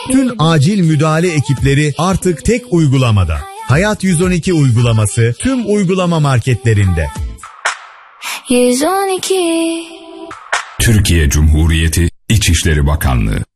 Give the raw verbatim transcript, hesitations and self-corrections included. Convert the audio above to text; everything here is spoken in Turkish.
Tüm acil müdahale ekipleri artık tek uygulamada. Hayat yüz on iki uygulaması tüm uygulama marketlerinde. yüz on iki Türkiye Cumhuriyeti İçişleri Bakanlığı.